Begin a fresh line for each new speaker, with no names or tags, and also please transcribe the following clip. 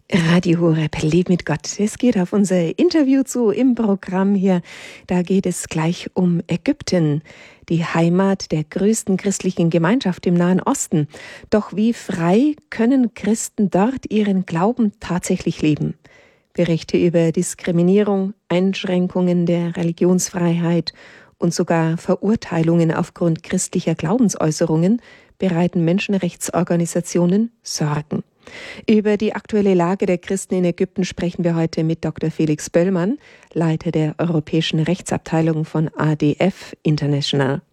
Radio Horeb, Leben mit Gott. Es geht auf unser Interview zu im Programm hier. Da geht es gleich um Ägypten, die Heimat der größten christlichen Gemeinschaft im Nahen Osten. Doch wie frei können Christen dort ihren Glauben tatsächlich leben? Berichte über Diskriminierung, Einschränkungen der Religionsfreiheit und sogar Verurteilungen aufgrund christlicher Glaubensäußerungen bereiten Menschenrechtsorganisationen Sorgen. Über die aktuelle Lage der Christen in Ägypten sprechen wir heute mit Dr. Felix Böllmann, Leiter der Europäischen Rechtsabteilung von ADF International.